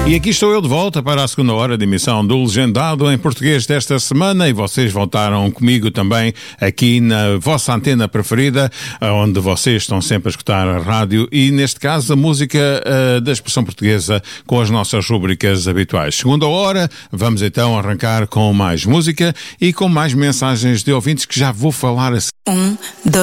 E aqui estou eu de volta para a segunda hora de emissão do Legendado em Português desta semana, e vocês voltaram comigo também aqui na vossa antena preferida, onde vocês estão sempre a escutar a rádio, e neste caso a música da expressão portuguesa com as nossas rubricas habituais. Segunda hora, vamos então arrancar com mais música e com mais mensagens de ouvintes que já vou falar assim.